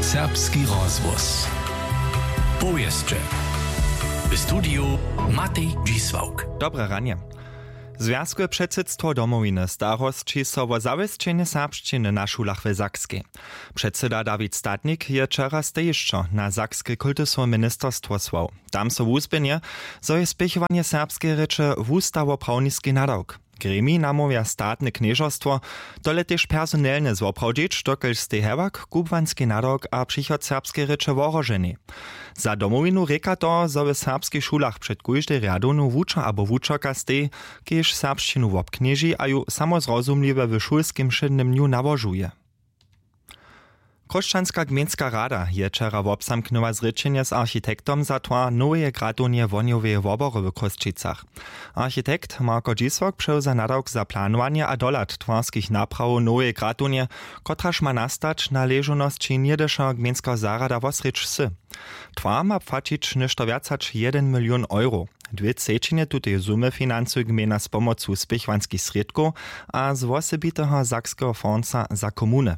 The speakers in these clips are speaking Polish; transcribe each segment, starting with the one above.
Serbski rozhłos. Powieszcze. W studiu Matej Dzisłauk. Dobre ranie. Związkowe předsydstwo domowiny starostči so wo zawěsćenje serbšćiny na šulach w Sakskiej. Předsyda David Statnik je wczoraj stejišćo na Sakske kultusne ministerstwo słał. Tam so wuzběnje, zo je spěchovanje serbskiej reče wustawo-prawniski nadawk. Gremi namówia statne knieżostwo, dole też personelne zwoprawdzić, dokelž stej hewak, kubwanski nadawk a přichod serbskiej reče worożeni. Za domowinu reka to, zo w serbskich szulach przed kóždej riadonu wuča abo wučerka stej, kiež serbšćinu wobknieži a ju samozrozumliwe w szulskim šednym dniu nawożuje. Koščanska gmejnska rada je wczoraj wobsamknęła zrečenje z architektom za twa nowe gradonje woniowe wobory w Kosčicach. Architekt Marko Dzisłauk przewza nadawk za planowanie a dolat twarskich napraw nowe gradonje, kotraż ma nastać na leżoności niedysza gmejnska zarada wosrecz sy. Twa ma płacić nešto wiacać 1 milion euro. 2/3 tutej sumy finansuje gmejna z pomocą spěchwanskich sredków a z wosebitego sakskiego fonda za komune.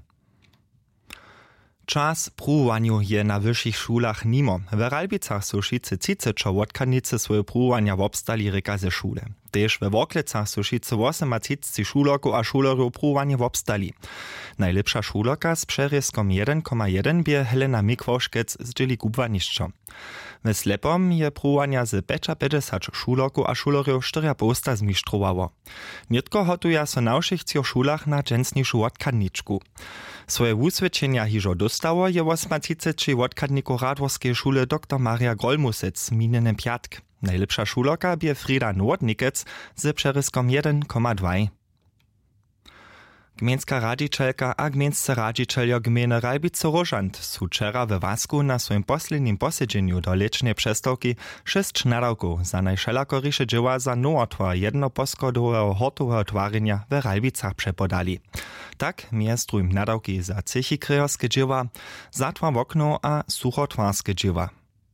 Czas pruwaniu je na wyższych szulach nimo. W Ralbicach są šice cicečo wodkanice swoje pruwania wobstali reka ze szule. Tež we Woklecach są šice 38 šuloku a šulerów pruwanie wobstali. Najlepsza šuloka z przeryskom 1,1 bie Helena Mikwoszkec z dzieli kubwaniszczo. We Slepom je pruwania z 55 šuloku a šulerów 4,5 zmištrowało. Nietko hotuja so na všich szulach na dżensniejszą wodkaniczku. Swoje wusvedčenja hižo dostało je 38 wodkadniku Radworskiej szule dr Maria Grolmusec minionym piatk. Najlepsza šuloka bie Frida Nordnikec z przeryskom 1,2. Gmejnska radžičelka a gmejnscy radžičeljo gmejny Ralbice-Rožant su wczera we Wasku na swoim poslednim posiedzeniu do lečnej přestawki 6 nadawków za najšelakoriše dzieła za nowotwar jednoposchodowego hortowego twarenia w Ralbicach przepodali. Tak miestrujem nadawki za cechikrejerskie dzieła, zatwar w okno a suchotwarskie dzieła.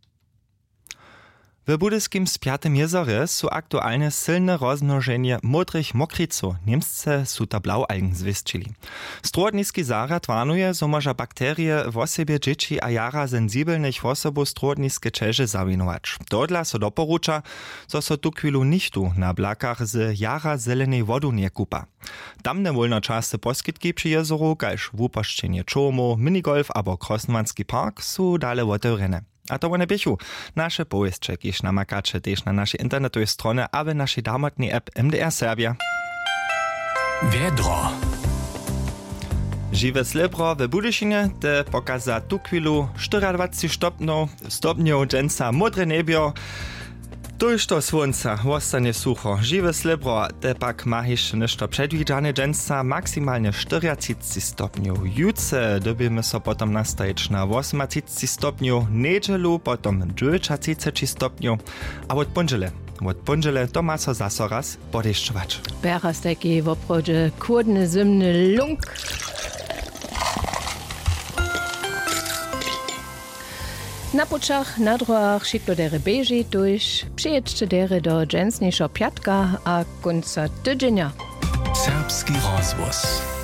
W budyskim Spiatym jezorze su aktualne silne rozmnożenie modrych mokriców. Niemsce su ta blaualgen zwieścili. Strodniski zarad warnuje, zo może bakterie w osobie dzieci a jara sensibelnych osobów strodniskie czeże zawinować. Dodla so doporucza, zo so tu chwilu nichtu na blakach z jara zelenej wodu nie kupa. Tamne wolnoczasy poskitki przy jezoru, kaž wupošćenje čomu, minigolf abo krosnmanski park su dale otevřene. A to one běchu. Naše powieszcze, kiž namakače tež na naszej internetowej stronie, a w naszej damotnej app MDR Serbia. Wiedro. Žiwe slebro w Budyšinie te pokaza tu chwilu 24 stopňov, dženca modre nebio. Tuž to słonca ostanie sucho. Žiwe slebro te pak ma jeszcze nešto przedwidziane dženca maksymalnie 40 stopňov. Jutce dobimy so potom nastajić na 38 stopňov, nedželu potom 30 stopňov a od ponžele to ma so zaso raz podeščować. Beras taki w oprodzie kurdny zimny lunk. Na pučach, na druhach šiklo dere beži tuž, přijeďte dere do džensniejšo piatka a konca tydzienia. Serbski rozhłos.